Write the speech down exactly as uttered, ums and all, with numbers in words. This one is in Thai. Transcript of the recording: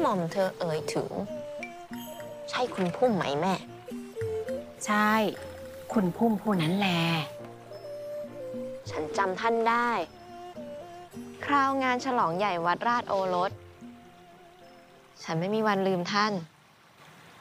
ม่อมเธอเอ่ยถึงใช่คุณพุ่มไหมแม่ใช่คุณพุ่มผู้นั้นแลฉันจำท่านได้คราวงานฉลองใหญ่วัดราชโอรสฉันไม่มีวันลืมท่าน